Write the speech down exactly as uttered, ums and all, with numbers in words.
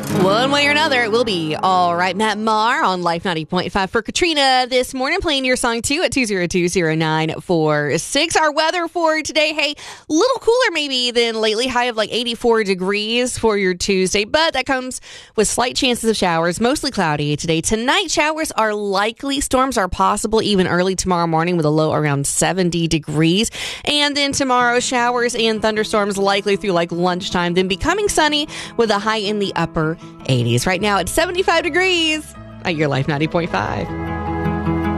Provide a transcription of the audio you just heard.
One way or another, it will be all right. Matt Maher on Life ninety point five for Katrina this morning, playing your song too at two zero two zero nine four six. Our weather for today, hey, a little cooler maybe than lately, high of like eighty-four degrees for your Tuesday, but that comes with slight chances of showers, mostly cloudy today. Tonight, showers are likely, storms are possible even early tomorrow morning with a low around seventy degrees. And then tomorrow, showers and thunderstorms likely through like lunchtime, then becoming sunny with a high in the upper eighties. Right now it's seventy-five degrees at your Life ninety point five.